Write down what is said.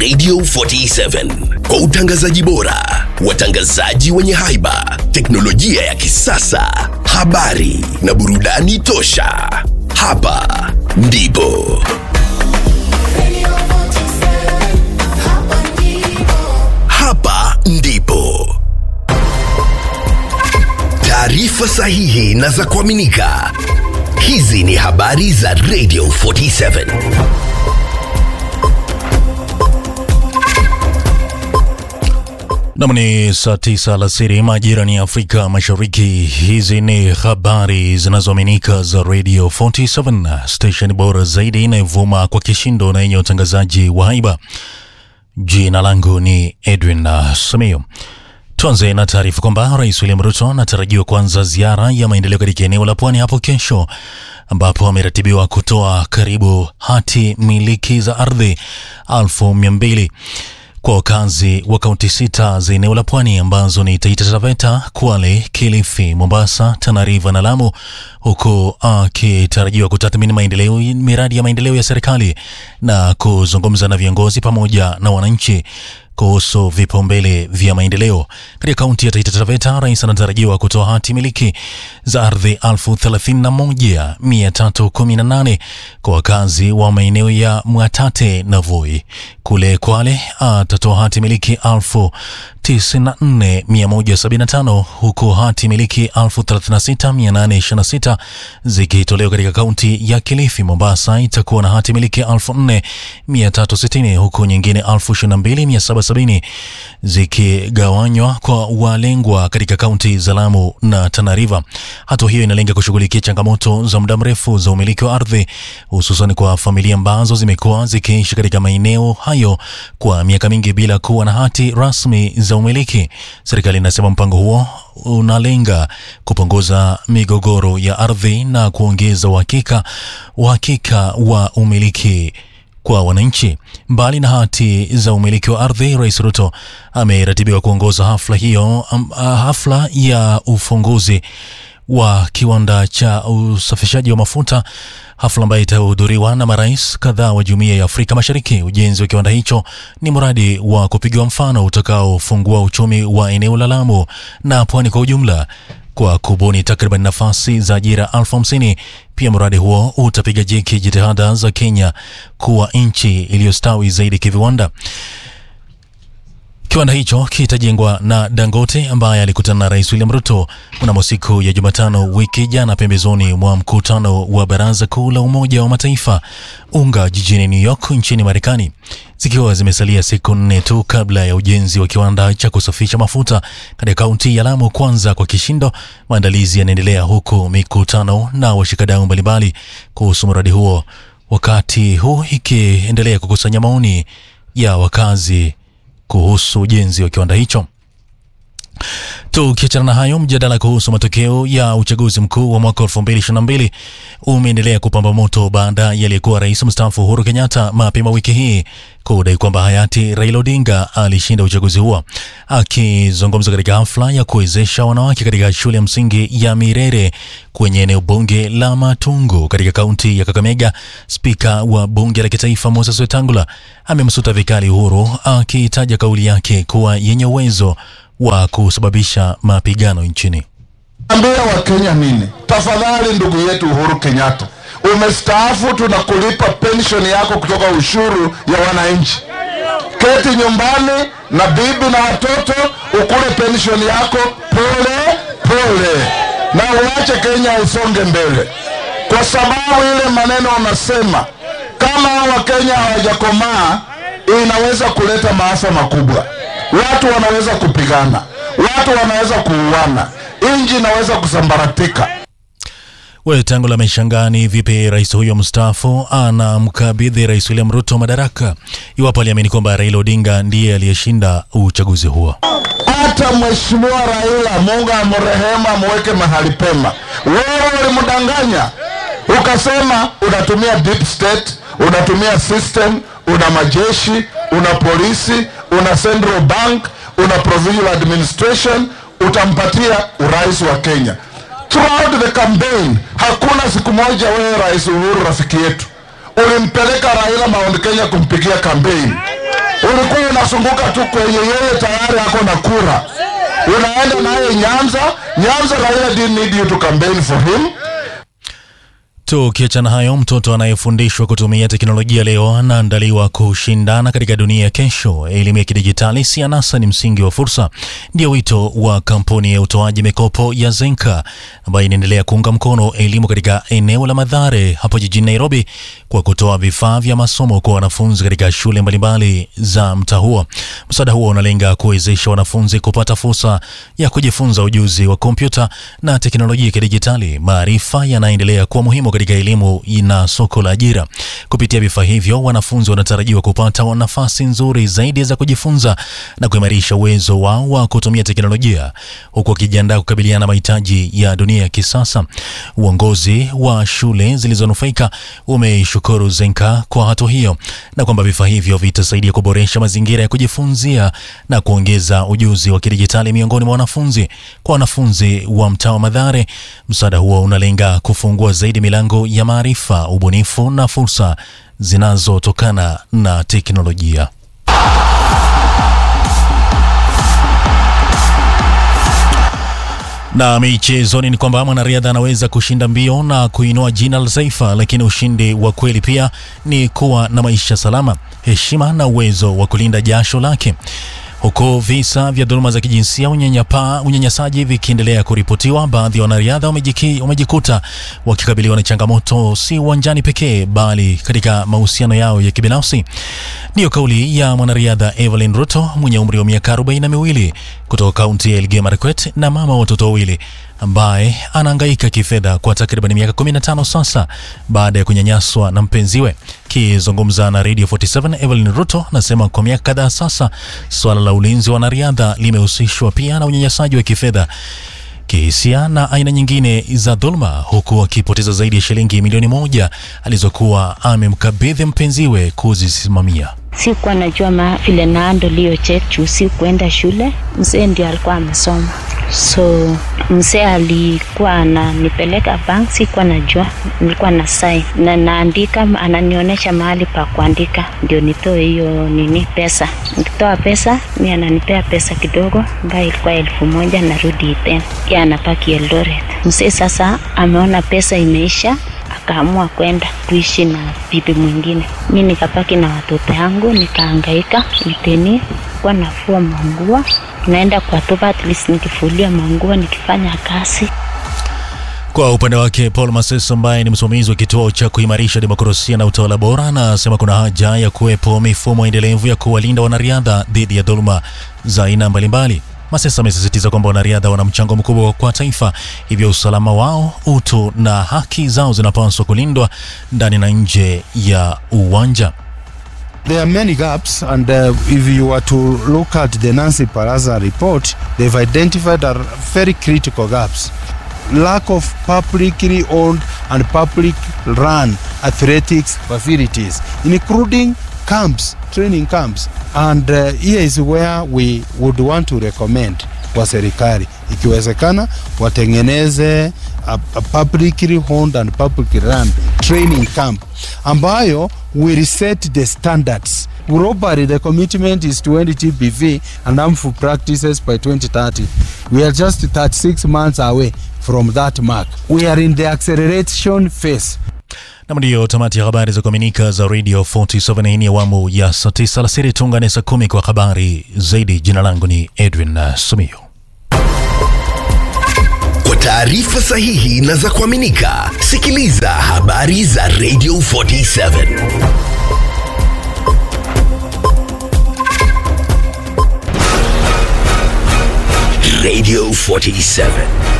Radio 47 kwa utangazaji bora, watangazaji wenye haiba, teknolojia ya kisasa, habari na burudani tosha. Hapa ndipo taarifa sahihi na za kuaminika. Hizi ni habari za Radio 47. Namni saa 9 alasiri majira ni Afrika Mashariki. Hizi ni habari zinazoaminika za Radio 47, station bora zaidi inayovuma kwa kishindo na yenye utangazaji wa haiba. Jina langu ni Edwin Samio. Tuanze na taarifa kwamba Rais William Ruto anatarajiwa kuanza ziara ya maendeleo katika eneo la Pwani hapo kesho, ambapo ameratibiwa kutoa karibu hati miliki za ardhi 1200 kwa wakazi wa kaunti 6 za eneo la Pwani ambazo ni Taita Taveta, Kwale, Kilifi, Mombasa, Tana River na Lamu, huku akitarajiwa kutathmini miradi ya maendeleo ya serikali na kuzungumza na viongozi pamoja na wananchi kuhusu vipaumbele vya maendeleo. Katika kaunti ya Taita Taveta, rais anatarajiwa kutoa hati miliki za ardhi 31,318 kwa wakazi wa maeneo ya Mwatate na Voi. Kule Kwale atatoa hati miliki 94,175 huku hati miliki 36,826 zikitolewa katika kaunti ya Kilifi. Mombasa itakuwa na hati miliki 4,360 huku nyingine 22,770 zikigawanywa kwa walengwa katika kaunti za Lamu na Tana River. Hatua hiyo inalenga kushughulikia changamoto za muda mrefu za umiliki wa ardhi, hususan kwa familia ambazo zimekuwa zikiishi katika maeneo hayo kwa miaka mingi bila kuwa na hati rasmi za umiliki. Serikali inasema mpango huo unalenga kupunguza migogoro ya ardhi na kuongeza uhakika wa umiliki kwa wananchi. Mbali na hati za umiliki wa ardhi, Rais Ruto ameratibiwa kuongoza hafla ya ufunguzi wa kiwanda cha usafishaji wa mafuta, hafla ambayo itahudhuriwa na marais kadhaa wa Jumuiya ya Afrika Mashariki. Ujenzi wa kiwanda hicho ni mradi wa kupigiwa mfano utakaofungua uchumi wa eneo la Lamu na Pwani kwa ujumla kwa kubuni takriban nafasi za ajira 50,000. Pia mradi huo utapiga jeki jitihada za Kenya kuwa nchi iliyostawi zaidi kiviwanda. Kiwanda hicho kitajengwa na Dangote ambaye alikutana na Rais William Ruto mnamo siku ya Jumatano wiki jana pembezoni mwa mkutano wa Baraza Kuu la Umoja wa Mataifa UNGA jijini New York nchini Marekani. Zikiwa zimesalia siku 4 tu kabla ya ujenzi wa kiwanda cha kusafisha mafuta katika kaunti ya Lamu kwanza kwa kishindo, maandalizi yanaendelea huku mikutano na washikadau mbalimbali kuhusu mradi huo, wakati huu ikiendelea kukusanya maoni ya wakazi kuhusu ujenzi wa kiwanda hicho. Tukiachana na hayo, mjadala kuhusu matokeo ya uchaguzi mkuu wa mwaka 2022 umeendelea kupamba moto baada ya aliyekuwa rais mstaafu Uhuru Kenyatta mapema wiki hii kudai kwamba hayati Raila Odinga alishinda uchaguzi huo. Akizungumza katika hafla ya kuwezesha wanawake katika shule ya msingi ya Mirere kwenye eneo bunge la Matungu katika kaunti ya Kakamega, spika wa bunge la kitaifa Moses Wetangula amemsuta vikali Uhuru, akitaja kauli yake kuwa yenye uwezo wa kusababisha mapigano nchini. Ambia wa Kenya nini? Tafadhali ndugu yetu Uhuru Kenyatta, umestaafu, tunakulipa pension yako kutoka ushuru ya wananchi. Keti nyumbani na bibi na watoto ukule pension yako pole pole na uache Kenya isonge mbele, kwa sababu ile maneno unasema kama wa Kenya hawajakomaa inaweza kuleta maafa makubwa. Watu wanaweza kupigana, watu wanaweza kuuana, inji inaweza kusambaratika. Wetangula ameshangaa ni vipi rais huyo mstaafu anamkabidhi Rais William Ruto madaraka iwapo aliamini kwamba Raila Odinga ndiye aliyeshinda uchaguzi huo. Hata mheshimiwa Raila, Mungu amrehemu, amweke mahali pema, wewe ulimdanganya ukasema unatumia deep state, unatumia system, una majeshi, una polisi, una central bank, una provincial administration, utampatia urais wa Kenya. Throughout the campaign, hakuna siku moja wewe Rais Uhuru rafiki yetu ulimpeleka Raila Mount Kenya kumpigia campaign. Ulikuwa unasunguka tu kwenye yeye tayari ako na kura. Unaenda naye Nyanza Raila didn't need you to campaign for him. Tukiachana hayo, mtoto anayefundishwa kutumia teknolojia leo anaandaliwa kushindana katika dunia ya kesho. Elimu ya kidijitali si anasa, ni msingi wa fursa. Ndio wito wa kampuni ya utoaji mikopo ya Zenka ambayo inaendelea kuunga mkono elimu katika eneo la Mathare hapo jijini Nairobi kwa kutoa vifaa vya masomo kwa wanafunzi katika shule mbalimbali za mtaa huo. Msaada huo unalenga kuwezesha wanafunzi kupata fursa ya kujifunza ujuzi wa kompyuta na teknolojia ya kidijitali, maarifa yanaendelea kuwa muhimu katika elimu na soko la ajira. Kupitia vifaa hivyo, wanafunzi wanatarajiwa kupata nafasi nzuri zaidi za kujifunza na kuimarisha uwezo wao wa kutumia teknolojia huku wakijiandaa kukabiliana na mahitaji ya dunia ya kisasa. Uongozi wa shule zilizonufaika umeshukuru Zenka kwa hatua hiyo na kwamba vifaa hivyo vitasaidia kuboresha mazingira ya kujifunzia na kuongeza ujuzi wa kidijitali miongoni mwa wanafunzi. Kwa wanafunzi wa mtaa wa Mathare, msaada huo unalenga kufungua zaidi milango ya maarifa, ubunifu na fursa zinazotokana na teknolojia. Na michezoni ni kwamba mwanariadha anaweza kushinda mbio na kuinua jina la taifa, lakini ushindi wa kweli pia ni kuwa na maisha salama, heshima na uwezo wa kulinda jasho lake. Huku visa vya dhuluma za kijinsia, unyanyasaji vikiendelea kuripotiwa, baadhi ya wanariadha wamejikuta wakikabiliwa na changamoto si uwanjani pekee bali katika mahusiano yao ya kibinafsi. Ndiyo kauli ya mwanariadha Evelyn Ruto mwenye umri wa miaka 42 kutoka kaunti ya Elgeyo Marakwet na mama watoto wawili ambaye anahangaika kifedha kwa takriban miaka 15 sasa baada ya kunyanyaswa na mpenziwe. Kizungumza na Radio 47, Evelyn Ruto anasema kwa miaka kadhaa sasa swala la ulinzi wa wanariadha limehusishwa pia na unyanyasaji wa kifedha, kihisia na aina nyingine za dhulma, huku akipoteza zaidi ya shilingi milioni 1 alizokuwa amemkabidhi mpenziwe kuzisimamia. Sikuwa najua vile naando liyo check si kuenda shule. Mzee ndio alikuwa amesoma, so mzee alikuwa ananipeleka bank. Sikuwa najua, nilikuwa na sign na naandika, ananionyesha mahali pa kuandika ndio nitoe hiyo pesa. Nikitoa pesa mimi ananipea pesa kidogo ambayo ilikuwa 1000, narudi tena yeye anapaki Eldoret. Mzee sasa ameona pesa imeisha, akaamua kwenda kuishi na bibi mwingine. Mimi nikapaki na watoto wangu, nikahangaika miteni kwa nafua manguo, naenda kwa toba at least nikifulia manguo nikifanya kazi. Kwa upande wake, Paul Masese ambaye ni msimamizi wa kituo cha kuimarisha demokrasia na utawala bora anasema kuna haja ya kuwepo mifumo endelevu ya kuwalinda wanariadha dhidi ya dhuluma za aina mbalimbali. Masese amesisitiza kwamba wanariadha wana mchango mkubwa kwa taifa, hivyo usalama wao, utu na haki zao zinapaswa kulindwa ndani na nje ya uwanja. There are many gaps, and if you were to look at the Nancy Paraza report, they've identified are very critical gaps. Lack of publicly owned and public run athletics facilities, including camps, training camps. And here is where we would want to recommend kwa serikali, ikiwezekana watengeneze a publicly owned and publicly run training camp ambayo will set the standards. Globally, the commitment is to end GBV and harmful practices by 2030. We are just 36 months away from that mark. We are in the acceleration phase. Na ndio tamati ya habari za kuaminika za Radio 47. Hii ni awamu ya saa 9 alasiri. Tuungane saa 10 kwa habari zaidi. Jina langu ni Edwin Sumio. Kwa taarifa sahihi na za kuaminika, sikiliza habari za Radio 47. Radio 47.